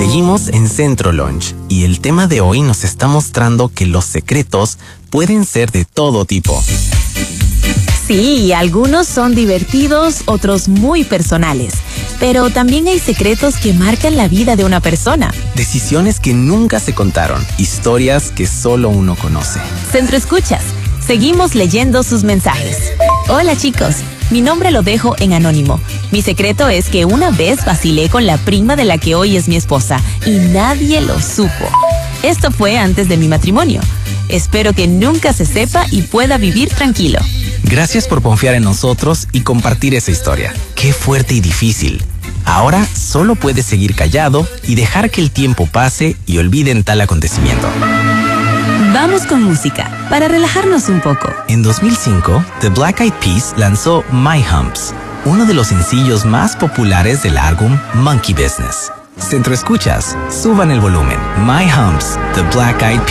Seguimos en Centro Lunch y el tema de hoy nos está mostrando que los secretos pueden ser de todo tipo. Sí, algunos son divertidos, otros muy personales. Pero también hay secretos que marcan la vida de una persona. Decisiones que nunca se contaron, historias que solo uno conoce. Centro Escuchas, seguimos leyendo sus mensajes. Hola chicos, mi nombre lo dejo en anónimo. Mi secreto es que una vez vacilé con la prima de la que hoy es mi esposa y nadie lo supo. Esto fue antes de mi matrimonio. Espero que nunca se sepa y pueda vivir tranquilo. Gracias por confiar en nosotros y compartir esa historia. Qué fuerte y difícil. Ahora solo puedes seguir callado y dejar que el tiempo pase y olviden tal acontecimiento. Vamos con música, para relajarnos un poco. En 2005, The Black Eyed Peas lanzó My Humps, uno de los sencillos más populares del álbum Monkey Business. Centro Escuchas, suban el volumen. My Humps, The Black Eyed Peas.